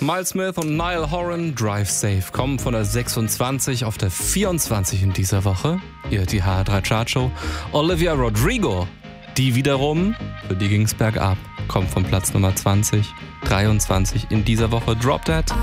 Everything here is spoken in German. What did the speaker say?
Miles Smith und Niall Horan, Drive Safe, kommen von der 26 auf der 24 in dieser Woche. Ihr hört die HR3 Chartshow. Olivia Rodrigo, die wiederum, für die ging's bergab, kommt von Platz Nummer 20, 23 in dieser Woche. Drop Dead.